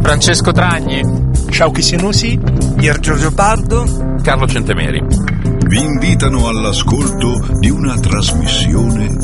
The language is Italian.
Francesco Tragni, Sciauchi Sinusi, Pier Giorgio Pardo, Carlo Centemeri. Vi invitano all'ascolto di una trasmissione